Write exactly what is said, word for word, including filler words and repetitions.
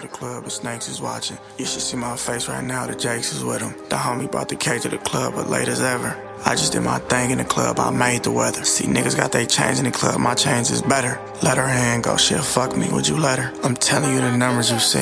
club, but snakes is watching. You should see my face right now, the Jakes is with him. The homie brought the cake to the club, but late as ever. I just did my thing in the club, I made the weather. See niggas got they chains in the club, my chains is better. Let her hand go, she'll fuck me, would you let her? I'm telling you the numbers you see.